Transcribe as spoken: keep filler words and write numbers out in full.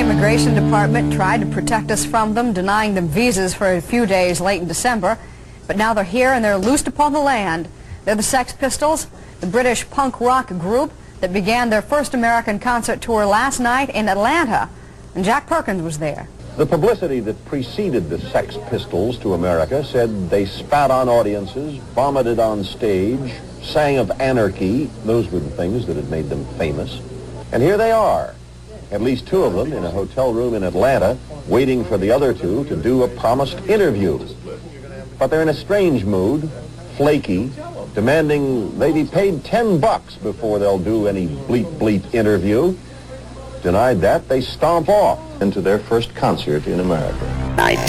Immigration Department tried to protect us from them, denying them visas for a few days late in December. But now they're here and they're loosed upon the land. They're the Sex Pistols, the British punk rock group that began their first American concert tour last night in Atlanta. And Jack Perkins was there. The publicity that preceded the Sex Pistols to America said they spat on audiences, vomited on stage, sang of anarchy. Those were the things that had made them famous. And here they are, at least two of them in a hotel room in Atlanta, waiting for the other two to do a promised interview. But they're in a strange mood, flaky, demanding they be paid ten bucks before they'll do any bleep-bleep interview. Denied that, they stomp off into their first concert in America. I